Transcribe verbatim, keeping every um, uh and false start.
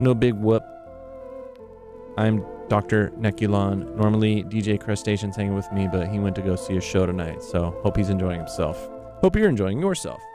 No big whoop. I'm Doctor Neculon. Normally D J Crustacean's hanging with me, but he went to go see a show tonight, so hope he's enjoying himself. Hope you're enjoying yourself.